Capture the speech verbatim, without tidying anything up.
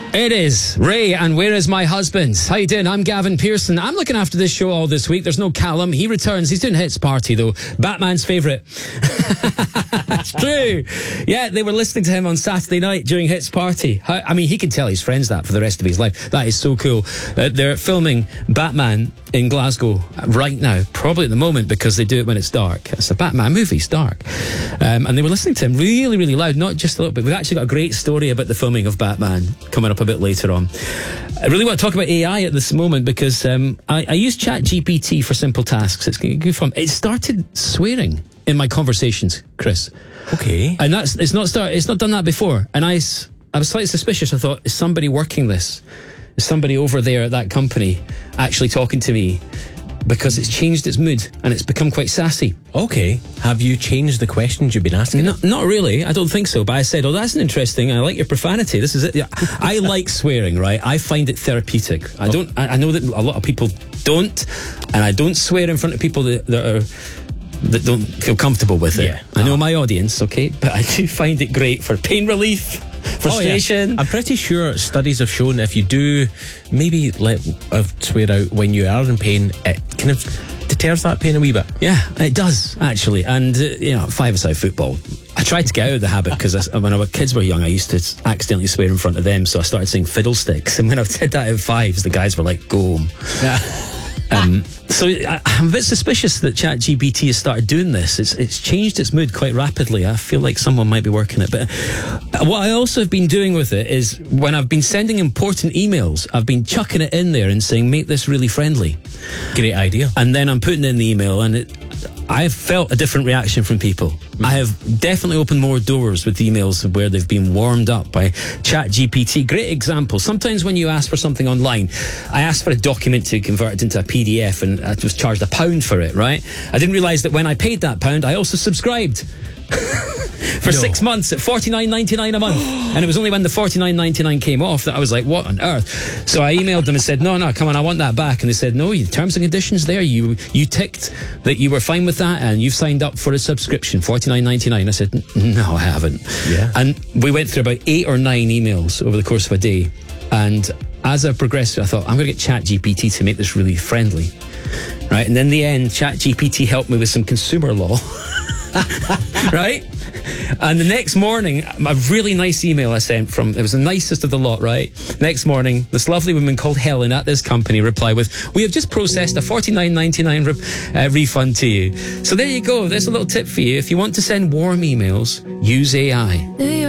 It is Ray and Where Is My Husband? How you doing? I'm Gavin Pearson. I'm looking after this show all this week. There's no Callum. He returns. He's doing Hits Party though. Batman's favourite. It's true. Yeah, they were listening to him on Saturday night during Hits Party. How, I mean, he can tell his friends that for the rest of his life. That is so cool. Uh, they're filming Batman in Glasgow right now, probably at the moment because they do it when it's dark. It's a Batman movie, it's dark. Um, and they were listening to him really, really loud, not just a little bit. We've actually got a great story about the filming of Batman coming up a bit later on. I really want to talk about A I at this moment because um, I, I use ChatGPT for simple tasks. It's good fun. It started swearing in my conversations, Chris. Okay. And that's it's not start, it's not done that before. And I, I was slightly suspicious. I thought, is somebody working this? Is somebody over there at that company actually talking to me? Because it's changed its mood and it's become quite sassy. Okay. Have you changed the questions you've been asking? No, not really. I don't think so. But I said, oh, that's interesting. I like your profanity. This is it. Yeah. I like swearing, right? I find it therapeutic. I don't. I, I know that a lot of people don't, and I don't swear in front of people that, that are that don't feel comfortable with it. Yeah. I know my audience, okay, but I do find it great for pain relief. Frustration. Oh, yeah. I'm pretty sure studies have shown if you do maybe let a swear out when you are in pain, it kind of deters that pain a wee bit. Yeah, it does actually. And uh, you know, five-a-side football, I tried to get out of the habit because when our kids were young, I used to accidentally swear in front of them, so I started saying fiddlesticks. And when I did that at fives, the guys were like, "Go home." Yeah. Um, so I, I'm a bit suspicious that ChatGPT has started doing this. It's it's changed its mood quite rapidly. I feel like someone might be working it. But what I also have been doing with it is when I've been sending important emails, I've been chucking it in there and saying, make this really friendly. Great idea. And then I'm putting in the email and it, I've felt a different reaction from people. Mm. I have definitely opened more doors with emails where they've been warmed up by ChatGPT. Great example. Sometimes when you ask for something online, I asked for a document to convert it into a P D F and I was charged a pound for it, right? I didn't realise that when I paid that pound, I also subscribed. For no. six months at forty-nine ninety-nine a month. And it was only when the forty-nine ninety-nine came off that I was like, what on earth? So I emailed them and said, no, no, come on, I want that back. And they said, no, terms and conditions there. You you ticked that you were fine with that and you've signed up for a subscription, forty-nine ninety-nine. I said, no, I haven't. Yeah. And we went through about eight or nine emails over the course of a day. And as I progressed, I thought, I'm going to get ChatGPT to make this really friendly. Right? And in the end, ChatGPT helped me with some consumer law. Right? And the next morning, a really nice email I sent from, it was the nicest of the lot, right? Next morning, this lovely woman called Helen at this company replied with, we have just processed a forty-nine ninety-nine re- uh, refund to you. So there you go. There's a little tip for you. If you want to send warm emails, use A I.